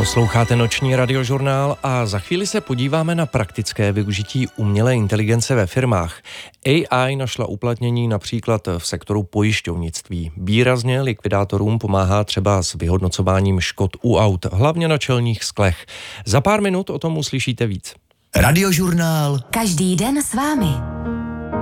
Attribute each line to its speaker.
Speaker 1: Posloucháte Noční radiožurnál a za chvíli se podíváme na praktické využití umělé inteligence ve firmách. AI našla uplatnění například v sektoru pojišťovnictví. Výrazně likvidátorům pomáhá třeba s vyhodnocováním škod u aut, hlavně na čelních sklech. Za pár minut o tom uslyšíte víc.
Speaker 2: Radiožurnál.
Speaker 3: Každý den s vámi.